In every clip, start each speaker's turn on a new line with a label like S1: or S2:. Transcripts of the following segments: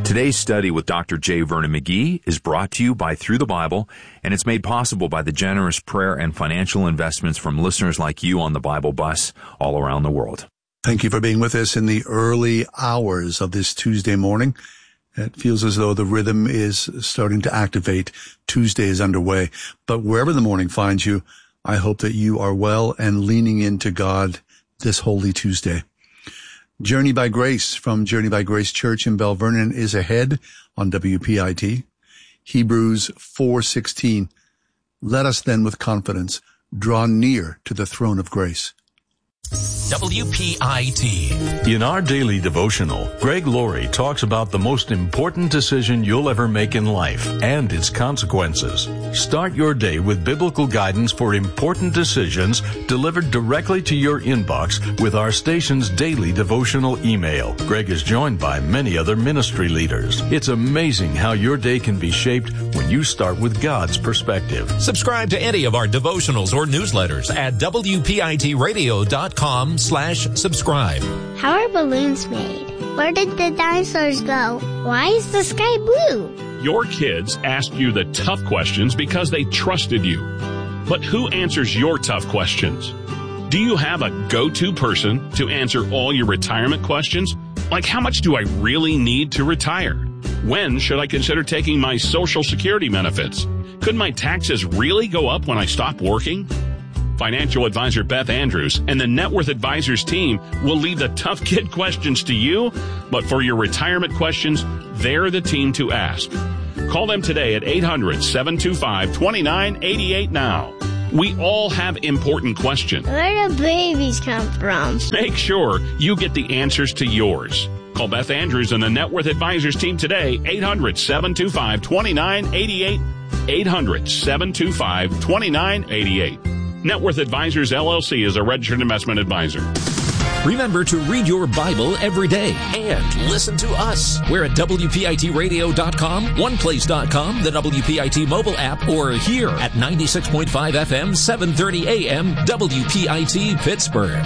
S1: Today's study with Dr. J. Vernon McGee is brought to you by Through the Bible, and it's made possible by the generous prayer and financial investments from listeners like you on the Bible Bus all around the world.
S2: Thank you for being with us in the early hours of this Tuesday morning. It feels as though the rhythm is starting to activate. Tuesday is underway. But wherever the morning finds you, I hope that you are well and leaning into God this Holy Tuesday. Journey by Grace from Journey by Grace Church in Bell Vernon is ahead on WPIT. Hebrews 4:16. Let us then with confidence draw near to the throne of grace.
S3: WPIT.
S4: In our daily devotional, Greg Laurie talks about the most important decision you'll ever make in life and its consequences. Start your day with biblical guidance for important decisions delivered directly to your inbox with our station's daily devotional email. Greg is joined by many other ministry leaders. It's amazing how your day can be shaped when you start with God's perspective.
S3: Subscribe to any of our devotionals or newsletters at WPITradio.com/subscribe.
S5: How are balloons made? Where did the dinosaurs go? Why is the sky blue?
S6: Your kids ask you the tough questions because they trusted you. But who answers your tough questions? Do you have a go-to person to answer all your retirement questions? Like, how much do I really need to retire? When should I consider taking my Social Security benefits? Could my taxes really go up when I stop working? Financial advisor Beth Andrews and the Net Worth Advisors team will leave the tough kid questions to you, but for your retirement questions, they're the team to ask. Call them today at 800-725-2988 now. We all have important questions.
S5: Where do babies come from?
S6: Make sure you get the answers to yours. Call Beth Andrews and the Net Worth Advisors team today, 800-725-2988, 800-725-2988. Net Worth Advisors, LLC is a registered investment advisor.
S3: Remember to read your Bible every day and listen to us. We're at WPITradio.com, OnePlace.com, the WPIT mobile app, or here at 96.5 FM, 730 AM, WPIT Pittsburgh.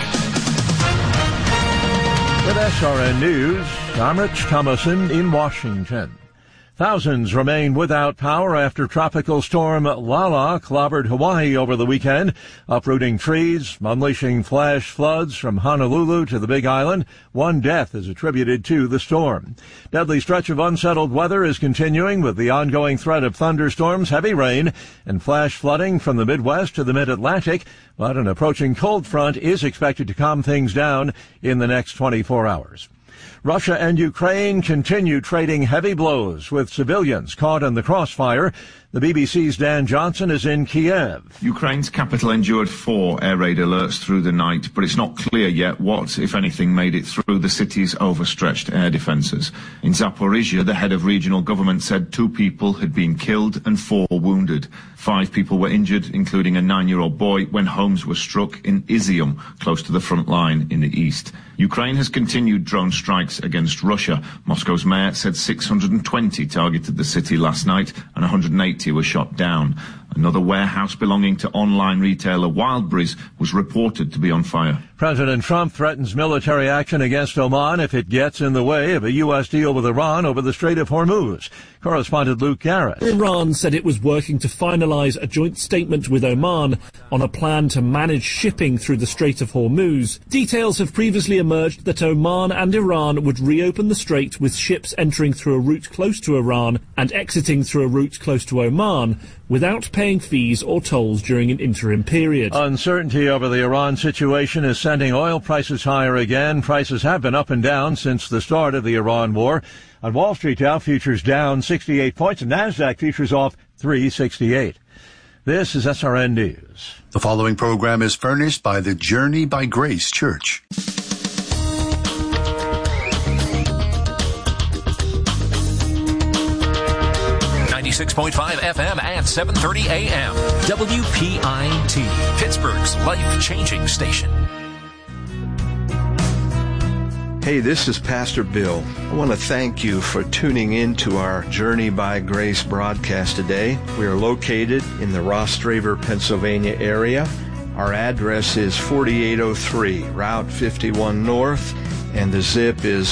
S7: With SRN News, I'm Rich Thomason in Washington. Thousands remain without power after tropical storm Lala clobbered Hawaii over the weekend, uprooting trees, unleashing flash floods from Honolulu to the Big Island. One death is attributed to the storm. Deadly stretch of unsettled weather is continuing with the ongoing threat of thunderstorms, heavy rain, and flash flooding from the Midwest to the Mid-Atlantic, but an approaching cold front is expected to calm things down in the next 24 hours. Russia and Ukraine continue trading heavy blows with civilians caught in the crossfire. The BBC's Dan Johnson is in Kiev.
S8: Ukraine's capital endured 4 air raid alerts through the night, but it's not clear yet what, if anything, made it through the city's overstretched air defences. In Zaporizhia, the head of regional government said 2 people had been killed and 4 wounded. 5 people were injured, including a 9-year-old boy, when homes were struck in Izium, close to the front line in the east. Ukraine has continued drone strikes against Russia. Moscow's mayor said 620 targeted the city last night and 180 were shot down. Another warehouse belonging to online retailer Wildberries was reported to be on fire.
S7: President Trump threatens military action against Oman if it gets in the way of a U.S. deal with Iran over the Strait of Hormuz. Correspondent Luke Garrett.
S9: Iran said it was working to finalize a joint statement with Oman on a plan to manage shipping through the Strait of Hormuz. Details have previously emerged that Oman and Iran would reopen the strait with ships entering through a route close to Iran and exiting through a route close to Oman without paying fees or tolls during an interim period.
S7: Uncertainty over the Iran situation is sending oil prices higher again. Prices have been up and down since the start of the Iran war. On Wall Street, Dow futures down 68 points and NASDAQ futures off 368. This is SRN News.
S2: The following program is furnished by the Journey by Grace Church.
S3: 96.5 FM and 730 AM. WPIT, Pittsburgh's life-changing station.
S10: Hey, this is Pastor Bill. I want to thank you for tuning in to our Journey by Grace broadcast today. We are located in the Ross Draver, Pennsylvania area. Our address is 4803 Route 51 North and the zip is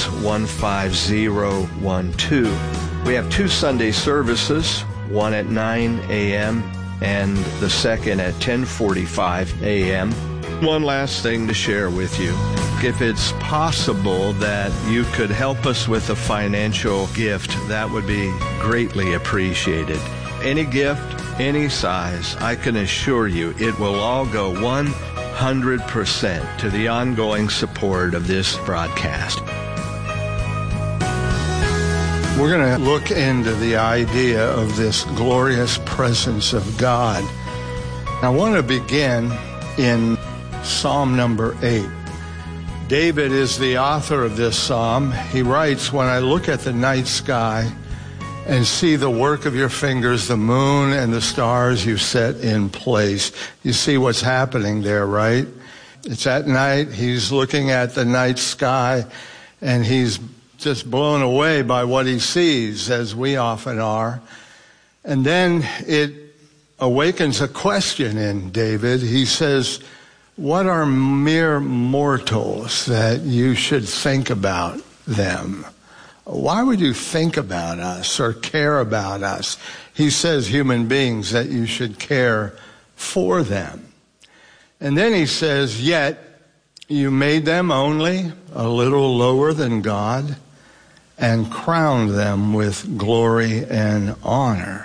S10: 15012. We have 2 Sunday services, one at 9 a.m. and the second at 10:45 a.m. One last thing to share with you. If it's possible that you could help us with a financial gift, that would be greatly appreciated. Any gift, any size, I can assure you it will all go 100% to the ongoing support of this broadcast.
S11: We're going to look into the idea of this glorious presence of God. I want to begin in Psalm number 8. David is the author of this psalm. He writes, "When I look at the night sky and see the work of your fingers, the moon and the stars you set in place." You see what's happening there, right? It's at night. He's looking at the night sky, and he's just blown away by what he sees, as we often are. And then it awakens a question in David. He says, "What are mere mortals that you should think about them?" Why would you think about us or care about us? He says human beings, that you should care for them. And then he says, "Yet you made them only a little lower than God and crowned them with glory and honor."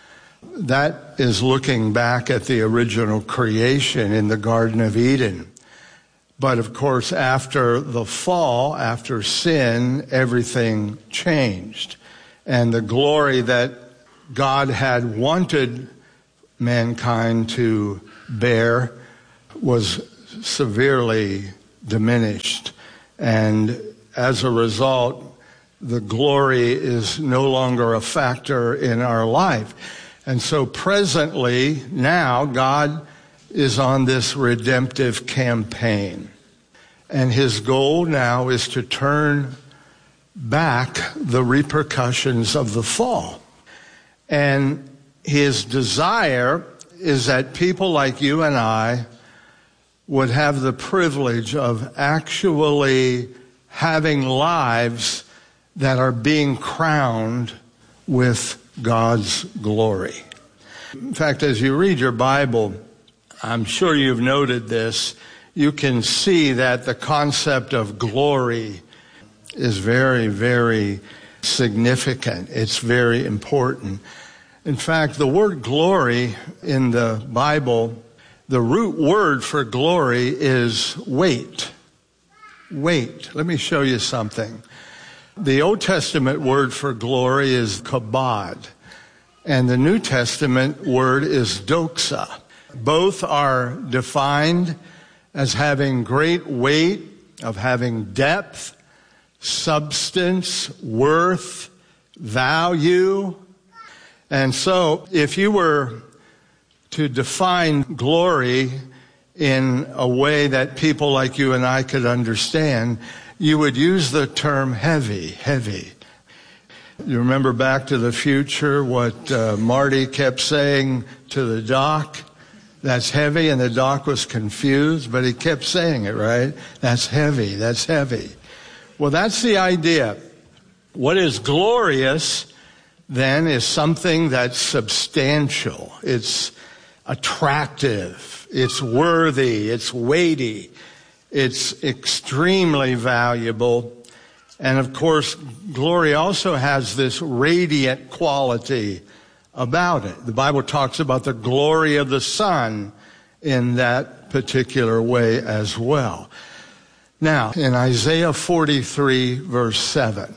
S11: That is looking back at the original creation in the Garden of Eden. But of course, after the fall, after sin, everything changed. And the glory that God had wanted mankind to bear was severely diminished. And as a result, the glory is no longer a factor in our life. And so presently, now, God is on this redemptive campaign. And his goal now is to turn back the repercussions of the fall. And his desire is that people like you and I would have the privilege of actually having lives that are being crowned with God's glory. In fact, as you read your Bible, I'm sure you've noted this, you can see that the concept of glory is very, very significant. It's very important. In fact, the word glory in the Bible, the root word for glory is weight. Weight. Let me show you something. The Old Testament word for glory is kabod, and the New Testament word is doxa. Both are defined as having great weight, of having depth, substance, worth, value. And so if you were to define glory in a way that people like you and I could understand, you would use the term heavy, heavy. You remember Back to the Future, what Marty kept saying to the Doc? That's heavy, and the Doc was confused, but he kept saying it, right? That's heavy, that's heavy. Well, that's the idea. What is glorious, then, is something that's substantial. It's attractive. It's worthy. It's weighty. It's extremely valuable. And of course, glory also has this radiant quality about it. The Bible talks about the glory of the sun in that particular way as well. Now, in Isaiah 43, verse 7,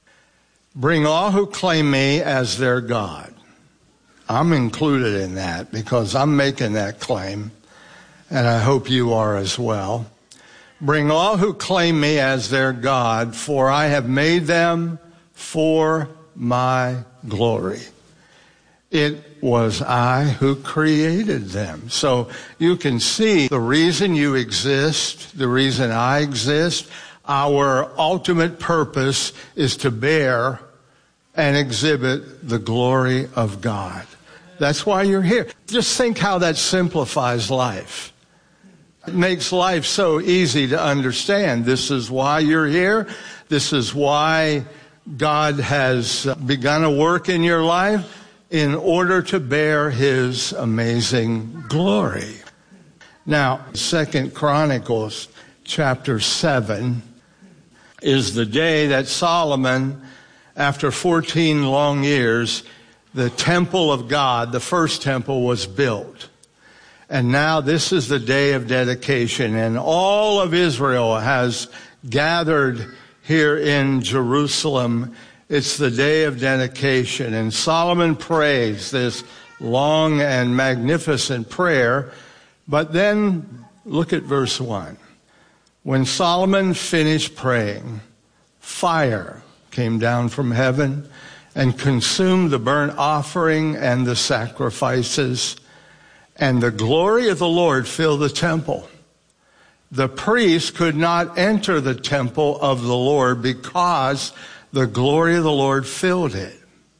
S11: bring all who claim me as their God. I'm included in that because I'm making that claim, and I hope you are as well. Bring all who claim me as their God, for I have made them for my glory. It was I who created them. So you can see the reason you exist, the reason I exist, our ultimate purpose is to bear and exhibit the glory of God. That's why you're here. Just think how that simplifies life. It makes life so easy to understand. This is why you're here. This is why God has begun a work in your life, in order to bear his amazing glory. Now, 2 Chronicles chapter 7 is the day that Solomon, after 14 long years, the temple of God, the first temple, was built. And now this is the day of dedication, and all of Israel has gathered here in Jerusalem. It's the day of dedication, and Solomon prays this long and magnificent prayer. But then look at verse 1. When Solomon finished praying, fire came down from heaven and consumed the burnt offering and the sacrifices, and the glory of the Lord filled the temple. The priests could not enter the temple of the Lord because the glory of the Lord filled it.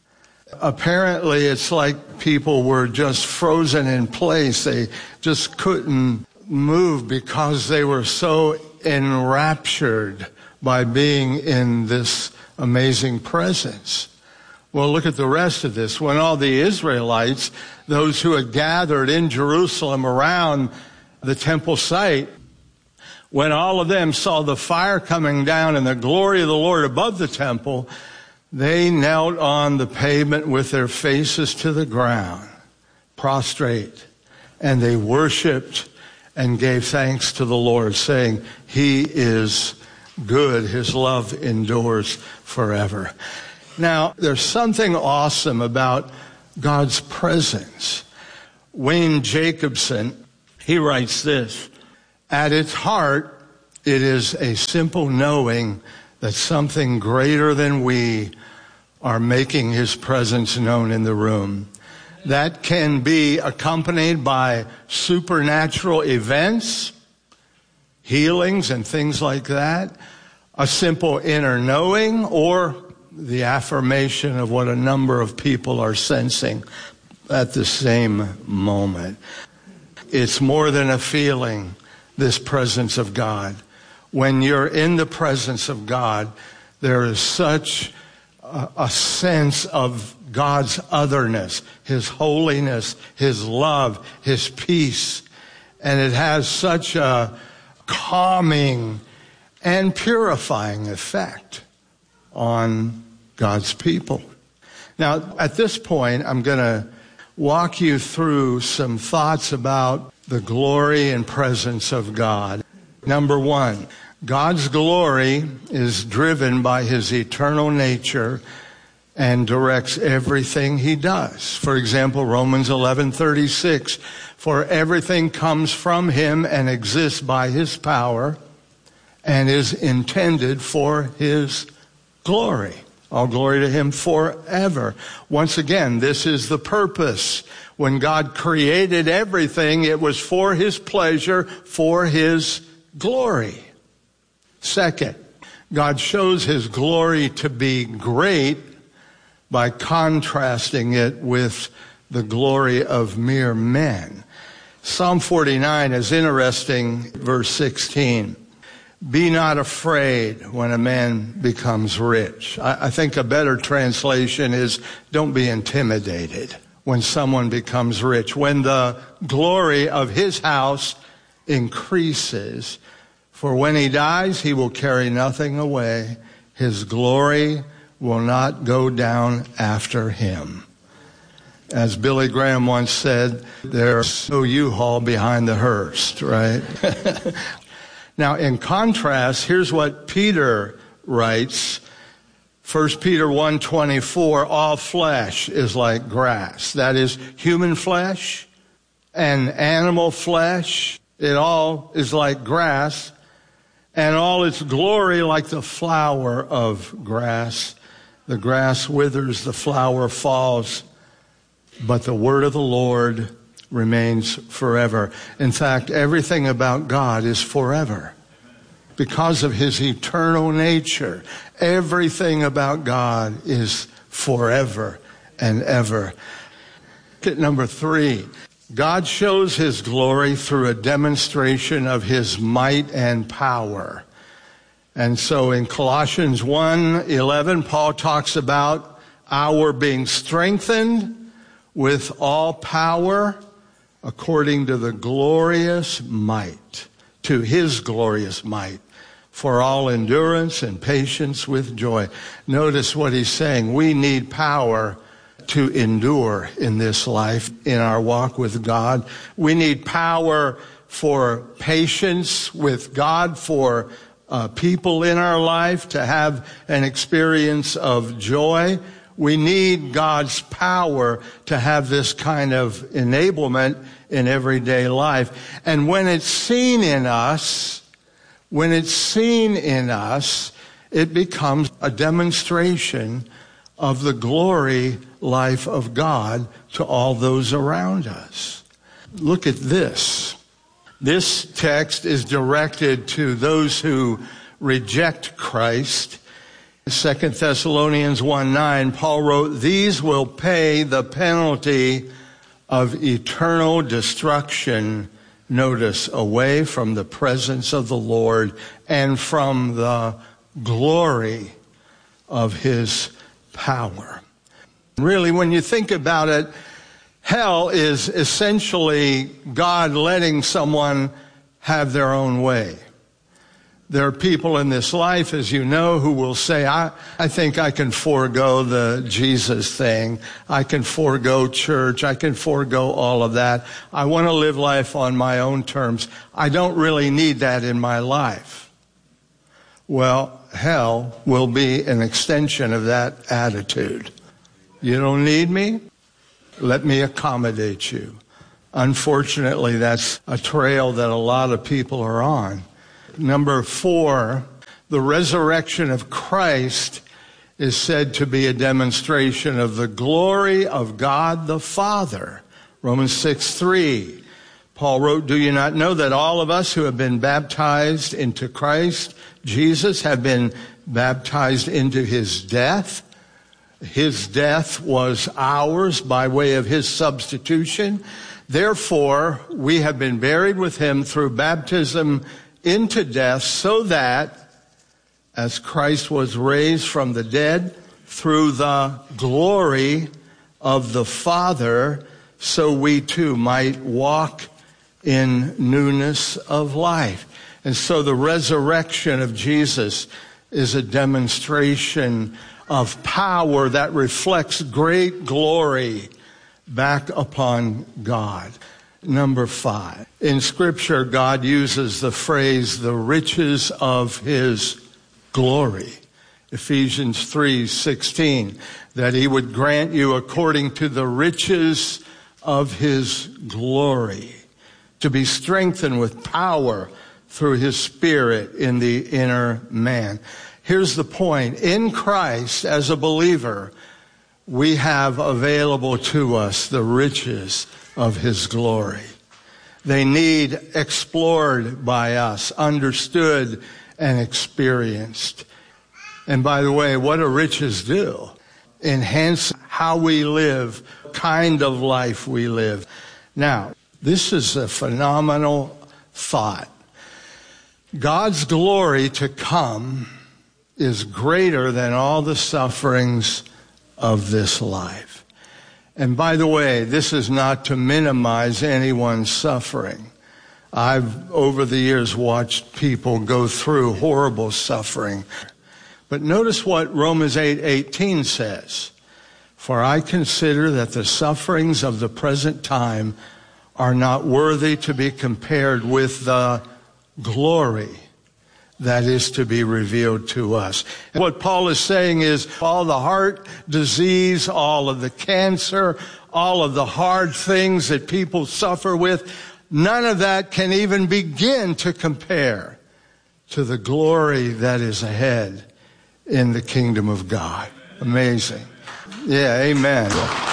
S11: Apparently, it's like people were just frozen in place. They just couldn't move because they were so enraptured by being in this amazing presence. Well, look at the rest of this. When all the Israelites, those who had gathered in Jerusalem around the temple site, when all of them saw the fire coming down and the glory of the Lord above the temple, they knelt on the pavement with their faces to the ground, prostrate, and they worshiped and gave thanks to the Lord, saying, He is good. His love endures forever. Now, there's something awesome about God's presence. Wayne Jacobson, he writes this: at its heart, it is a simple knowing that something greater than we are making his presence known in the room. That can be accompanied by supernatural events, healings and things like that, a simple inner knowing, or the affirmation of what a number of people are sensing at the same moment. It's more than a feeling, this presence of God. When you're in the presence of God, there is such a sense of God's otherness, His holiness, His love, His peace. And it has such a calming and purifying effect on God's people. Now, at this point, I'm going to walk you through some thoughts about the glory and presence of God. Number one, God's glory is driven by His eternal nature and directs everything He does. For example, Romans 11:36, for everything comes from Him and exists by His power and is intended for His glory. All glory to Him forever. Once again, this is the purpose. When God created everything, it was for His pleasure, for His glory. Second, God shows His glory to be great by contrasting it with the glory of mere men. Psalm 49 is interesting, verse 16. Be not afraid when a man becomes rich. I think a better translation is, don't be intimidated when someone becomes rich. When the glory of his house increases, for when he dies, he will carry nothing away. His glory will not go down after him. As Billy Graham once said, there's no U-Haul behind the hearse, right? Now, in contrast, here's what Peter writes. 1 Peter 1:24, all flesh is like grass. That is human flesh and animal flesh. It all is like grass, and all its glory like the flower of grass. The grass withers, the flower falls, but the word of the Lord remains forever. In fact, everything about God is forever. Because of His eternal nature, everything about God is forever and ever. Look at number 3. God shows his glory through a demonstration of his might and power. And so in Colossians 1:11, Paul talks about our being strengthened with all power according to the glorious might, to his glorious might, for all endurance and patience with joy. Notice what he's saying. We need power to endure in this life, in our walk with God. We need power for patience with God, for people in our life to have an experience of joy. We need God's power to have this kind of enablement in everyday life. And when it's seen in us, it becomes a demonstration of the glory life of God to all those around us. Look at this. This text is directed to those who reject Christ. 2 Thessalonians 1:9, Paul wrote, "These will pay the penalty of eternal destruction," notice, away from the presence of the Lord and from the glory of his power. Really, when you think about it, hell is essentially God letting someone have their own way. There are people in this life, as you know, who will say, I think I can forego the Jesus thing. I can forego church. I can forego all of that. I want to live life on my own terms. I don't really need that in my life. Well, hell will be an extension of that attitude. You don't need me? Let me accommodate you. Unfortunately, that's a trail that a lot of people are on. Number 4, the resurrection of Christ is said to be a demonstration of the glory of God the Father. Romans 6:3. Paul wrote, "Do you not know that all of us who have been baptized into Christ Jesus have been baptized into his death?" His death was ours by way of his substitution. Therefore, we have been buried with him through baptism into death, so that as Christ was raised from the dead through the glory of the Father, so we too might walk in newness of life. And so the resurrection of Jesus is a demonstration of power that reflects great glory back upon God. Number 5. In Scripture, God uses the phrase, the riches of his glory. Ephesians 3:16, that he would grant you according to the riches of his glory, to be strengthened with power through his Spirit in the inner man. Here's the point. In Christ, as a believer, we have available to us the riches of his glory. They need explored by us, understood and experienced. And by the way, what do riches do? Enhance how we live, kind of life we live. Now, this is a phenomenal thought. God's glory to come is greater than all the sufferings of this life. And by the way, this is not to minimize anyone's suffering. I've, over the years, watched people go through horrible suffering. But notice what Romans 8:18 says. "For I consider that the sufferings of the present time are not worthy to be compared with the glory that is to be revealed to us." And what Paul is saying is all the heart disease, all of the cancer, all of the hard things that people suffer with, none of that can even begin to compare to the glory that is ahead in the kingdom of God. Amazing. Yeah, amen.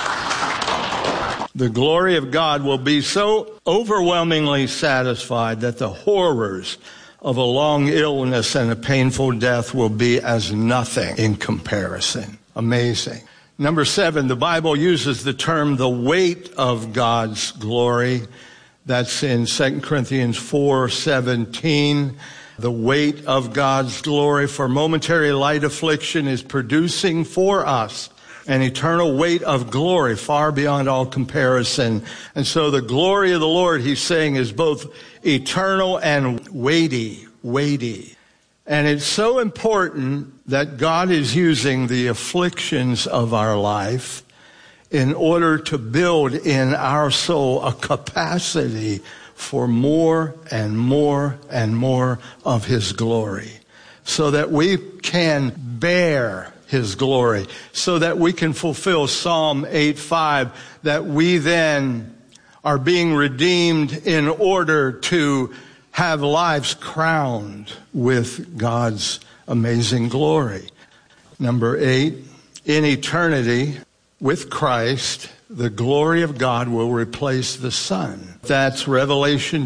S11: The glory of God will be so overwhelmingly satisfied that the horrors of a long illness and a painful death will be as nothing in comparison. Amazing. Number 7, the Bible uses the term the weight of God's glory. That's in 2 Corinthians 4:17. The weight of God's glory, for momentary light affliction is producing for us an eternal weight of glory far beyond all comparison. And so the glory of the Lord, he's saying, is both eternal and weighty. And it's so important that God is using the afflictions of our life in order to build in our soul a capacity for more and more and more of his glory, so that we can bear his glory, so that we can fulfill Psalm 8:5, that we then are being redeemed in order to have lives crowned with God's amazing glory. Number 8, in eternity with Christ, the glory of God will replace the sun. That's Revelation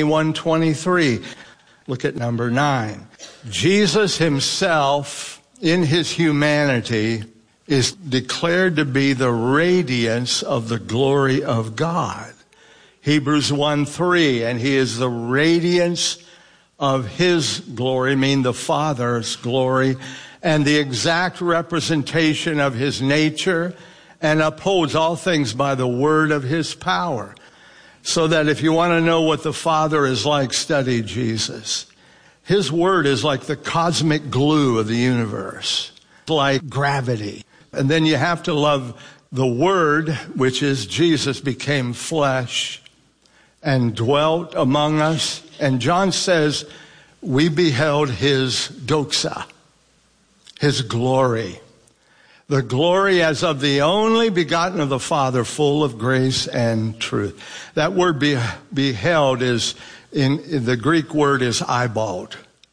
S11: 21:23. Look at number 9. Jesus himself, in his humanity, is declared to be the radiance of the glory of God. Hebrews 1:3, and he is the radiance of his glory, meaning the Father's glory, and the exact representation of his nature, and upholds all things by the word of his power. So that if you want to know what the Father is like, study Jesus. His word is like the cosmic glue of the universe, like gravity. And then you have to love the word, which is Jesus became flesh and dwelt among us. And John says, we beheld his doxa, his glory. The glory as of the only begotten of the Father, full of grace and truth. That word beheld is, in the Greek word is eyeballed.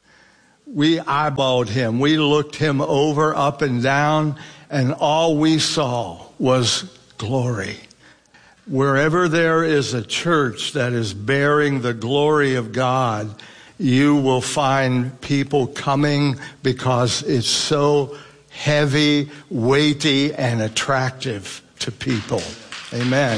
S11: We eyeballed him. We looked him over, up and down, and all we saw was glory. Wherever there is a church that is bearing the glory of God, you will find people coming because it's so heavy, weighty, and attractive to people. Amen.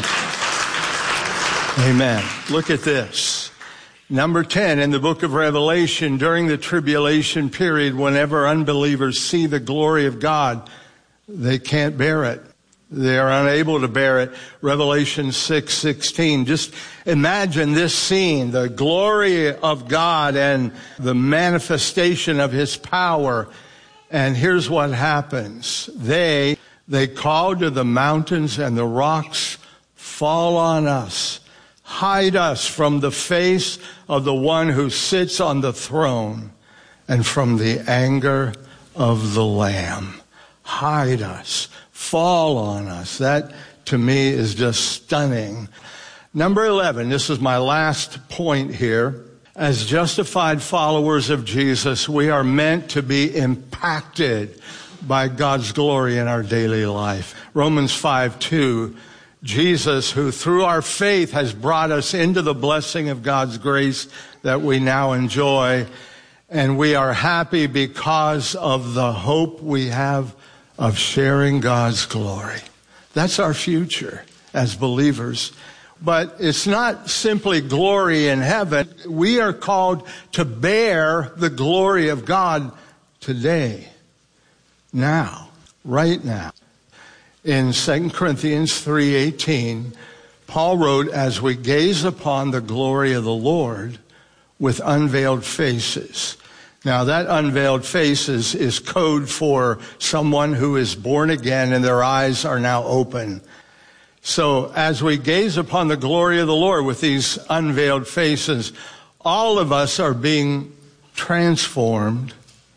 S11: Amen. Look at this. Number 10, in the book of Revelation, during the tribulation period, whenever unbelievers see the glory of God, they can't bear it. They are unable to bear it. Revelation 6:16. Just imagine this scene, the glory of God and the manifestation of his power. And here's what happens. They call to the mountains and the rocks, fall on us. Hide us from the face of the one who sits on the throne and from the anger of the Lamb. Hide us. Fall on us. That, to me, is just stunning. Number 11, this is my last point here. As justified followers of Jesus, we are meant to be impacted by God's glory in our daily life. Romans 5:2, Jesus, who through our faith has brought us into the blessing of God's grace that we now enjoy, and we are happy because of the hope we have of sharing God's glory. That's our future as believers. But it's not simply glory in heaven. We are called to bear the glory of God today, now, right now. In 2 Corinthians 3:18, Paul wrote, as we gaze upon the glory of the Lord with unveiled faces. Now that unveiled faces is code for someone who is born again and their eyes are now open. So as we gaze upon the glory of the Lord with these unveiled faces, all of us are being transformed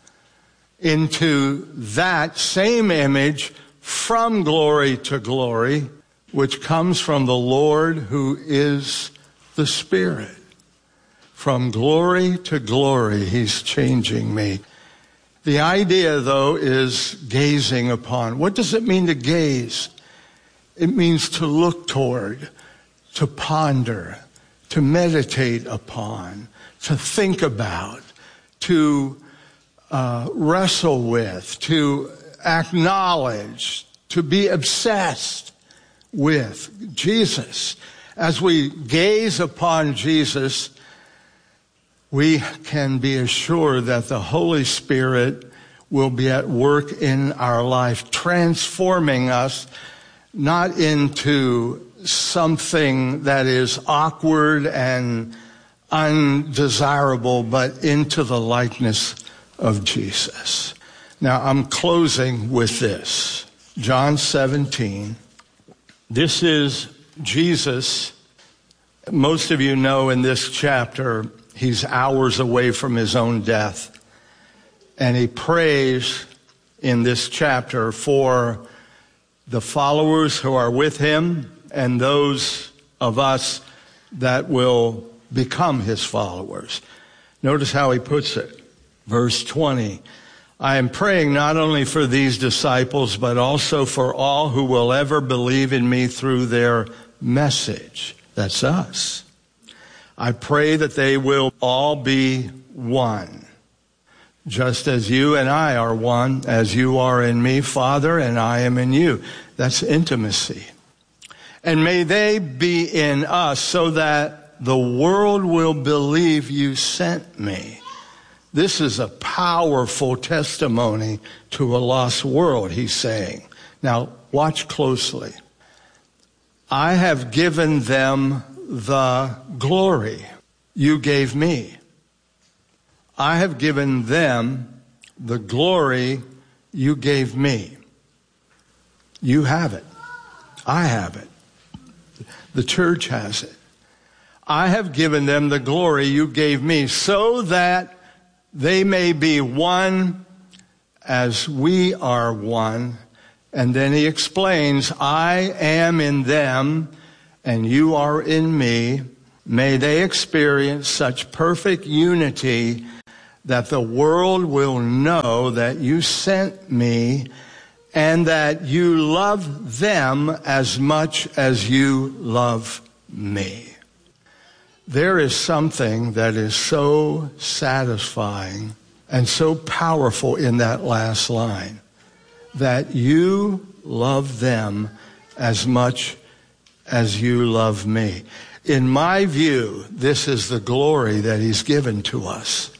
S11: into that same image from glory to glory, which comes from the Lord who is the Spirit. From glory to glory, he's changing me. The idea, though, is gazing upon. What does it mean to gaze? It means to look toward, to ponder, to meditate upon, to think about, to wrestle with, to acknowledge, to be obsessed with Jesus. As we gaze upon Jesus, we can be assured that the Holy Spirit will be at work in our life, transforming us not into something that is awkward and undesirable, but into the likeness of Jesus. Now, I'm closing with this. John 17. This is Jesus. Most of you know in this chapter, he's hours away from his own death. And he prays in this chapter for the followers who are with him and those of us that will become his followers. Notice how he puts it. Verse 20. I am praying not only for these disciples, but also for all who will ever believe in me through their message. That's us. I pray that they will all be one, just as you and I are one, as you are in me, Father, and I am in you. That's intimacy. And may they be in us so that the world will believe you sent me. This is a powerful testimony to a lost world, he's saying. Now, watch closely. I have given them the glory you gave me. I have given them the glory you gave me. You have it. I have it. The church has it. I have given them the glory you gave me so that they may be one as we are one. And then he explains, I am in them and you are in me. May they experience such perfect unity that the world will know that you sent me and that you love them as much as you love me. There is something that is so satisfying and so powerful in that last line, that you love them as much as you love me. In my view, this is the glory that he's given to us.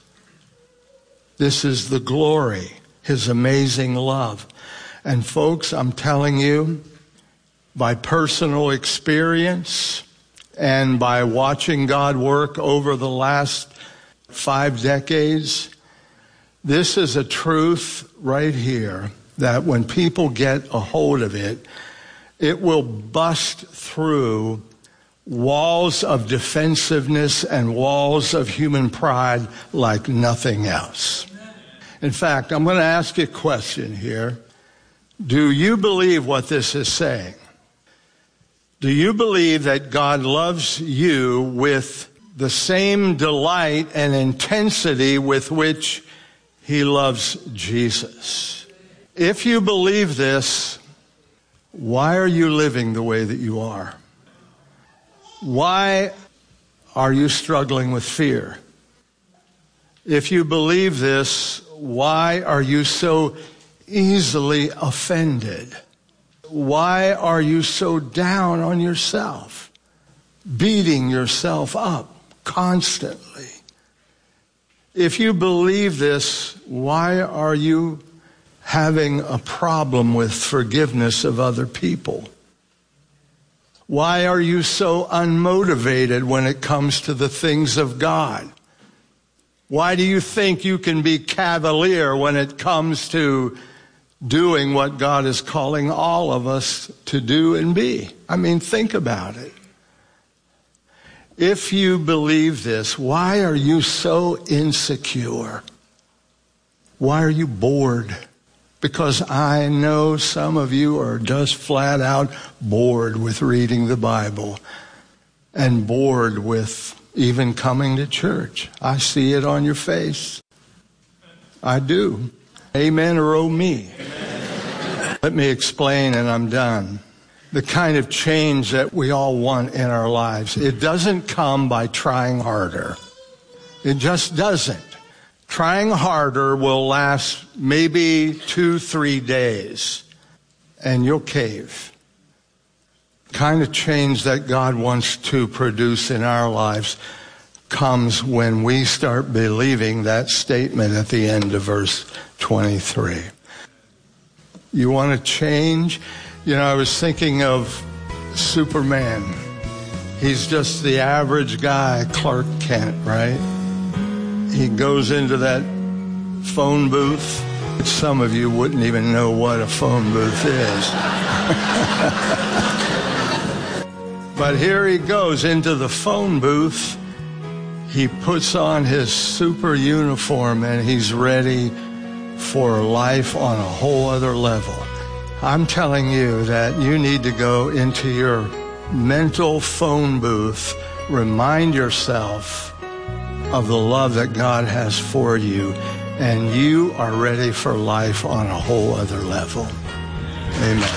S11: This is the glory, his amazing love. And folks, I'm telling you, by personal experience and by watching God work over the last 5 decades, this is a truth right here that when people get a hold of it, it will bust through walls of defensiveness and walls of human pride like nothing else. In fact, I'm going to ask you a question here. Do you believe what this is saying? Do you believe that God loves you with the same delight and intensity with which he loves Jesus? If you believe this, why are you living the way that you are? Why are you struggling with fear? If you believe this, why are you so easily offended? Why are you so down on yourself, beating yourself up constantly? If you believe this, why are you having a problem with forgiveness of other people? Why are you so unmotivated when it comes to the things of God? Why do you think you can be cavalier when it comes to doing what God is calling all of us to do and be? I mean, think about it. If you believe this, why are you so insecure? Why are you bored? Because I know some of you are just flat out bored with reading the Bible and bored with even coming to church. I see it on your face. I do. Amen or oh me. Amen. Let me explain and I'm done. The kind of change that we all want in our lives. It doesn't come by trying harder. It just doesn't. Trying harder will last maybe 2-3 days. and you'll cave. Kind of change that God wants to produce in our lives comes when we start believing that statement at the end of verse 23. You want to change? You know, I was thinking of Superman. He's just the average guy, Clark Kent, right? He goes into that phone booth. Some of you wouldn't even know what a phone booth is. But here he goes into the phone booth. He puts on his super uniform and he's ready for life on a whole other level. I'm telling you that you need to go into your mental phone booth, remind yourself of the love that God has for you, and you are ready for life on a whole other level. Amen.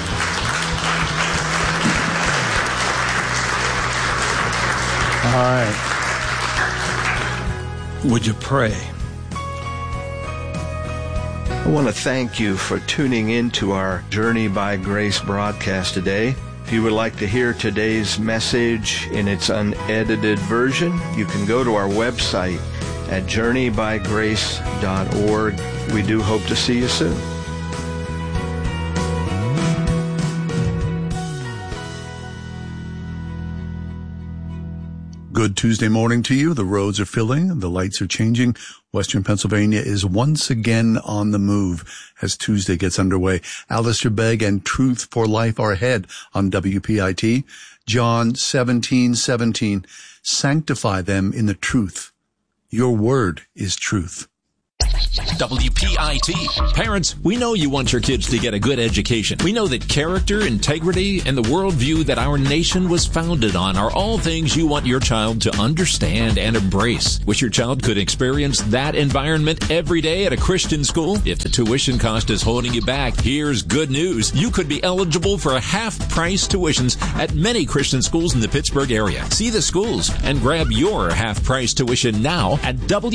S11: All right. Would you pray?
S10: I want to thank you for tuning in to our Journey by Grace broadcast today. If you would like to hear today's message in its unedited version, you can go to our website at journeybygrace.org. We do hope to see you soon.
S2: Good Tuesday morning to you. The roads are filling. The lights are changing. Western Pennsylvania is once again on the move as Tuesday gets underway. Alistair Begg and Truth for Life are ahead on WPIT. John 17:17. Sanctify them in the truth. Your word is truth.
S3: WPIT. Parents, we know you want your kids to get a good education. We know that character, integrity, and the worldview that our nation was founded on are all things you want your child to understand and embrace. Wish your child could experience that environment every day at a Christian school? If the tuition cost is holding you back, here's good news. You could be eligible for half-price tuitions at many Christian schools in the Pittsburgh area. See the schools and grab your half-price tuition now at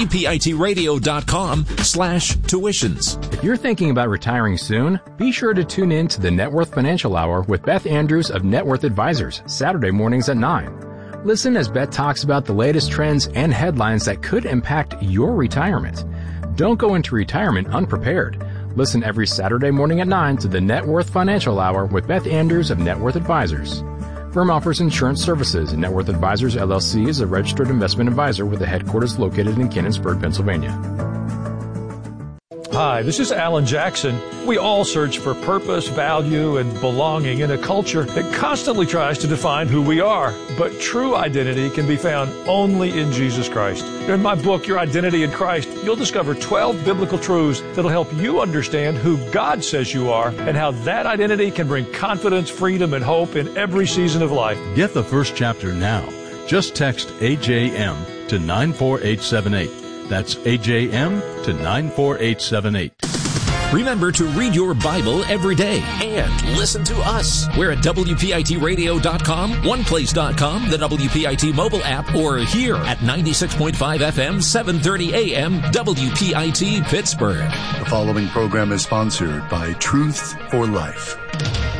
S3: WPITradio.com/tuitions.
S12: If you're thinking about retiring soon, be sure to tune in to the Net Worth Financial Hour with Beth Andrews of Net Worth Advisors, Saturday mornings at 9. Listen as Beth talks about the latest trends and headlines that could impact your retirement. Don't go into retirement unprepared. Listen every Saturday morning at 9 to the Net Worth Financial Hour with Beth Andrews of Net Worth Advisors. Firm offers insurance services. Net Worth Advisors, LLC is a registered investment advisor with a headquarters located in Canonsburg, Pennsylvania.
S13: Hi, this is Alan Jackson. We all search for purpose, value, and belonging in a culture that constantly tries to define who we are. But true identity can be found only in Jesus Christ. In my book, Your Identity in Christ, you'll discover 12 biblical truths that'll help you understand who God says you are and how that identity can bring confidence, freedom, and hope in every season of life.
S4: Get the first chapter now. Just text AJM to 94878. That's AJM to 94878.
S3: Remember to read your Bible every day and listen to us. We're at WPITradio.com, OnePlace.com, the WPIT mobile app, or here at 96.5 FM, 730 AM, WPIT Pittsburgh.
S2: The following program is sponsored by Truth for Life.